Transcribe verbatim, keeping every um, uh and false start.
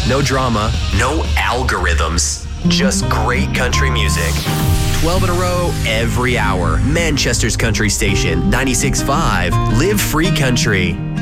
no drama, no algorithms. Just great country music. twelve in a row every hour. Manchester's country station, ninety-six point five. Live Free Country.